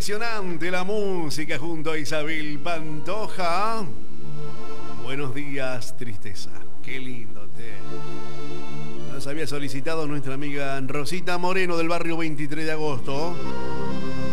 Impresionante la música junto a Isabel Pantoja. Buenos días, tristeza. Qué lindo tema. Nos había solicitado nuestra amiga Rosita Moreno del barrio 23 de agosto.